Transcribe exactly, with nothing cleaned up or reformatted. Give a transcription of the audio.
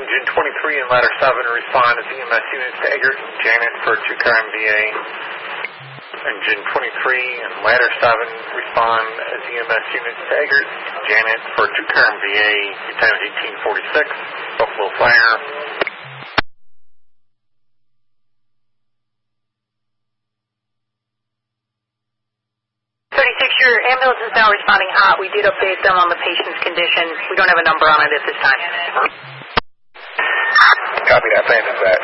Engine twenty-three and Ladder seven respond as E M S units to Eggert and Janet for two-car M V A. Engine twenty-three and Ladder seven respond as E M S units to Eggert and Janet for two-car M V A. Your time is eighteen forty-six. Buffalo Fire. thirty-six, your ambulance is now responding hot. We did update them on the patient's condition. We don't have a number on it at this time. Copy that, thanks, Zach.